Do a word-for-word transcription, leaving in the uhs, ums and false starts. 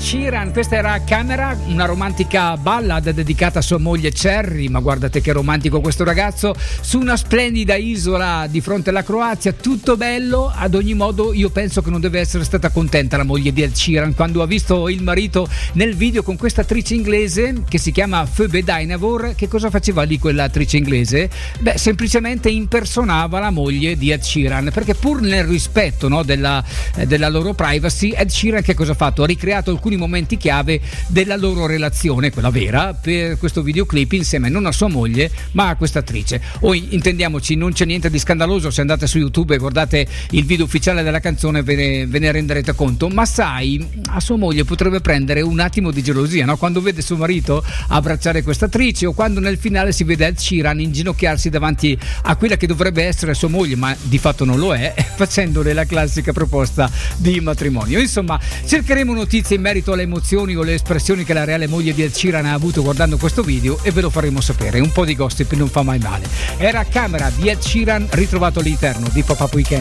Sheeran, questa era Camera, una romantica ballad dedicata a sua moglie Cherry, ma guardate che romantico questo ragazzo, su una splendida isola di fronte alla Croazia, tutto bello. Ad ogni modo io penso che non deve essere stata contenta la moglie di Ed Sheeran quando ha visto il marito nel video con questa attrice inglese che si chiama Phoebe Dynevor. Che cosa faceva lì quell'attrice inglese? Beh, semplicemente impersonava la moglie di Ed Sheeran, perché pur nel rispetto, no, della, eh, della loro privacy, Ed Sheeran che cosa ha fatto? Ha ricreato alcuni momenti chiave della loro relazione, quella vera, per questo videoclip insieme non a sua moglie ma a questa attrice. O intendiamoci, non c'è niente di scandaloso se andate su YouTube e guardate il video ufficiale della canzone, ve ne, ve ne renderete conto. Ma sai, a sua moglie potrebbe prendere un attimo di gelosia, no? Quando vede suo marito abbracciare questa attrice, o quando nel finale si vede Ed Sheeran inginocchiarsi davanti a quella che dovrebbe essere sua moglie ma di fatto non lo è, facendole la classica proposta di matrimonio. Insomma, cercheremo notizie in merito alle emozioni o le espressioni che la reale moglie di Ed Sheeran ha avuto guardando questo video e ve lo faremo sapere. Un po' di gossip non fa mai male. Era Camera di Ed Sheeran, ritrovato all'interno di Pop Up Weekend.